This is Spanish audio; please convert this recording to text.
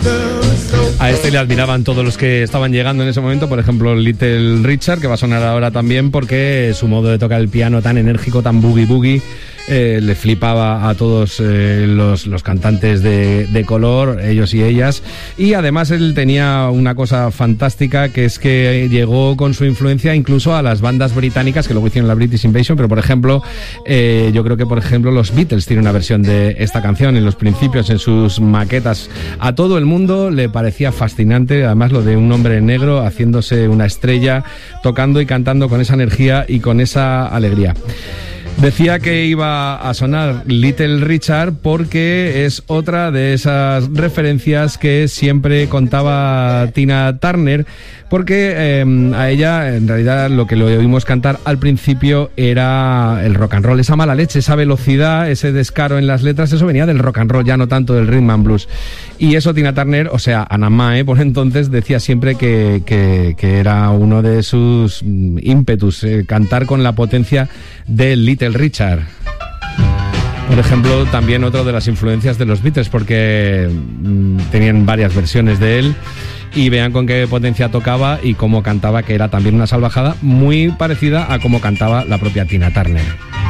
A este le admiraban todos los que estaban llegando en ese momento, por ejemplo Little Richard, que va a sonar ahora también porque su modo de tocar el piano tan enérgico, tan boogie boogie, le flipaba a todos los cantantes de color, ellos y ellas. Y además él tenía una cosa fantástica, que es que llegó con su influencia incluso a las bandas británicas que luego hicieron la British Invasion, pero por ejemplo yo creo que por ejemplo los Beatles tienen una versión de esta canción en los principios, en sus maquetas. A todo el mundo le parecía fascinante, además lo de un hombre negro haciéndose una estrella, tocando y cantando con esa energía y con esa alegría. Decía que iba a sonar Little Richard porque es otra de esas referencias que siempre contaba Tina Turner, porque a ella en realidad lo que le oímos cantar al principio era el rock and roll, esa mala leche, esa velocidad, ese descaro en las letras, eso venía del rock and roll, ya no tanto del rhythm and blues. Y eso Tina Turner, o sea, Anna Mae por entonces, decía siempre que era uno de sus ímpetus, cantar con la potencia de Little Richard. Por ejemplo, también otro de las influencias de los Beatles, porque tenían varias versiones de él, y vean con qué potencia tocaba y cómo cantaba, que era también una salvajada muy parecida a cómo cantaba la propia Tina Turner.